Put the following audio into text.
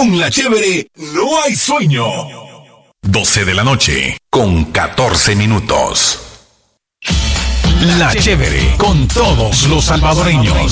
Con La Chévere no hay sueño. 12 de la noche con 14 minutos. La Chévere con todos los salvadoreños.